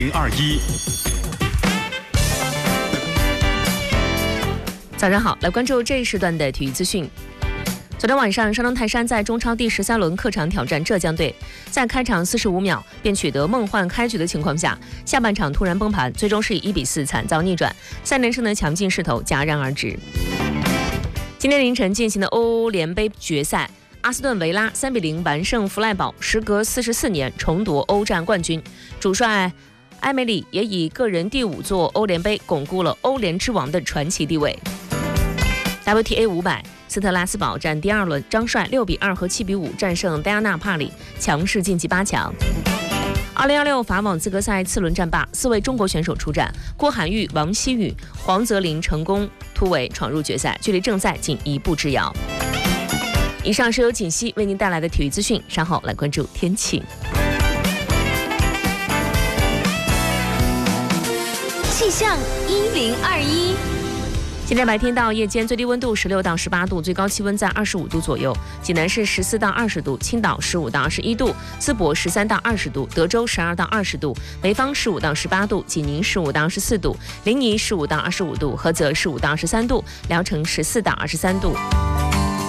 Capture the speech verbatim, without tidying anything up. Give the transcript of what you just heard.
零二一。 早上好，来关注这一时段的体育资讯。昨天晚上，山东泰山在中超第十三轮客场挑战浙江队，在开场四十五秒便取得梦幻开局的情况下，下半场突然崩盘，最终是以一比四惨遭逆转，三连胜的强劲势头戛然而止。今天凌晨进行的欧联杯决赛，阿斯顿维拉三比零完胜弗赖堡，时隔四十四年重夺欧战冠军。主帅埃梅里也以个人第五座欧联杯巩固了欧联之王的传奇地位。W T A 五百，斯特拉斯堡战第二轮，张帅六比二和七比五战胜戴安娜帕里，强势晋级八强。二零二六法网资格赛次轮战罢，四位中国选手出战，郭涵玉、王希雨、黄泽林成功突围闯入决赛，距离正赛仅一步之遥。以上是由锦溪为您带来的体育资讯，稍后来关注天气。 气象一零二一。 今天白天到夜间最低温度十六到十八度，最高气温在二十五度左右。济南市十四到二十度，青岛十五到二十一度，淄博十三到二十度，德州十二到二十度，潍坊十五到十八度，济宁十五到二十四度，临沂十五到二十五度，菏泽十五到二十三度，聊城十四到二十三度。